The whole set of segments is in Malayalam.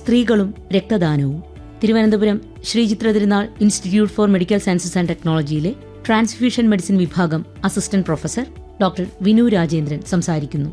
സ്ത്രീകളും രക്തദാനവും. തിരുവനന്തപുരം ശ്രീചിത്ര തിരുനാൾ institute four medical sciences and ടെക്നോളജിയിലെ transfusion medicine വിഭാഗം assistant professor doctor Vinu Rajendran സംസാരിക്കുന്നു.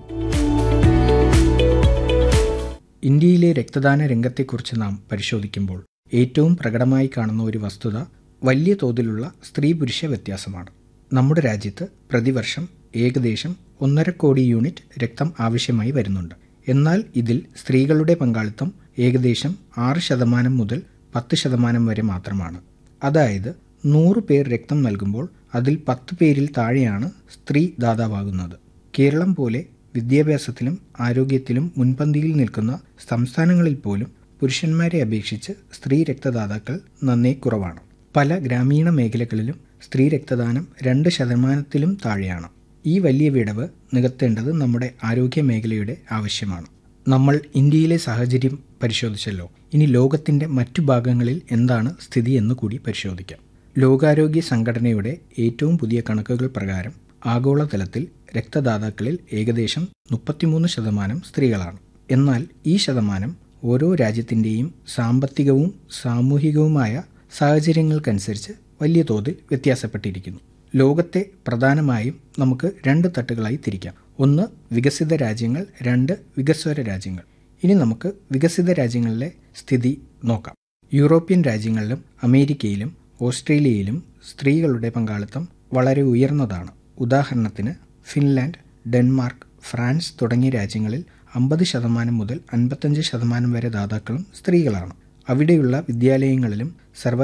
ഇന്ത്യയിലെ രക്തദാന രംഗത്തെക്കുറിച്ച് നാം പരിശോധിക്കുമ്പോൾ ഏറ്റവും പ്രകടമായി കാണുന്ന ഒരു വസ്തുത വലിയ തോതിലുള്ള സ്ത്രീ പുരുഷ വ്യത്യാസമാണ്. നമ്മുടെ രാജ്യത്ത് പ്രതിവർഷം ഏകദേശം 1.5 കോടി യൂണിറ്റ് രക്തം ആവശ്യമായി വരുന്നുണ്ട്. എന്നാൽ ഇതിൽ സ്ത്രീകളുടെ പങ്കാളിത്തം ഏകദേശം 6% മുതൽ 10% വരെ മാത്രമാണ്. അതായത് 100 പേർ രക്തം നൽകുമ്പോൾ അതിൽ 10 പേരിൽ താഴെയാണ് സ്ത്രീ ദാതാവാകുന്നത്. കേരളം പോലെ വിദ്യാഭ്യാസത്തിലും ആരോഗ്യത്തിലും മുൻപന്തിയിൽ നിൽക്കുന്ന സംസ്ഥാനങ്ങളിൽ പോലും പുരുഷന്മാരെ അപേക്ഷിച്ച് സ്ത്രീ രക്തദാതാക്കൾ നന്നേ കുറവാണ്. പല ഗ്രാമീണ മേഖലകളിലും സ്ത്രീ രക്തദാനം 2%-ലും താഴെയാണ്. ഈ വലിയ വിടവ് നികത്തേണ്ടത് നമ്മുടെ ആരോഗ്യ മേഖലയുടെ ആവശ്യമാണ്. നമ്മൾ ഇന്ത്യയിലെ സാഹചര്യം പരിശോധിച്ചല്ലോ. ഇനി ലോകത്തിൻ്റെ മറ്റു ഭാഗങ്ങളിൽ എന്താണ് സ്ഥിതി എന്ന് കൂടി പരിശോധിക്കാം. ലോകാരോഗ്യ സംഘടനയുടെ ഏറ്റവും പുതിയ കണക്കുകൾ പ്രകാരം ആഗോളതലത്തിൽ രക്തദാതാക്കളിൽ ഏകദേശം 33% സ്ത്രീകളാണ്. എന്നാൽ ഈ ശതമാനം ഓരോ രാജ്യത്തിൻ്റെയും സാമ്പത്തികവും സാമൂഹികവുമായ സാഹചര്യങ്ങൾക്കനുസരിച്ച് വലിയ തോതിൽ വ്യത്യാസപ്പെട്ടിരിക്കുന്നു. ലോകത്തെ പ്രധാനമായും നമുക്ക് 2 തട്ടുകളായി തിരിക്കാം. 1 വികസിത രാജ്യങ്ങൾ, 2 വികസ്വര രാജ്യങ്ങൾ. ഇനി നമുക്ക് വികസിത രാജ്യങ്ങളിലെ സ്ഥിതി നോക്കാം. യൂറോപ്യൻ രാജ്യങ്ങളിലും അമേരിക്കയിലും ഓസ്ട്രേലിയയിലും സ്ത്രീകളുടെ പങ്കാളിത്തം വളരെ ഉയർന്നതാണ്. ഉദാഹരണത്തിന് ഫിൻലാൻഡ്, ഡെൻമാർക്ക്, ഫ്രാൻസ് തുടങ്ങിയ രാജ്യങ്ങളിൽ 50% മുതൽ 55% വരെ ദാതാക്കളും സ്ത്രീകളാണ്. അവിടെയുള്ള വിദ്യാലയങ്ങളിലും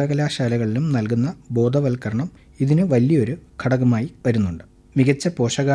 സർവകലാശാലകളിലും നൽകുന്ന ബോധവൽക്കരണം ഇതിന് വലിയൊരു ഘടകമായി വരുന്നുണ്ട്. മികച്ച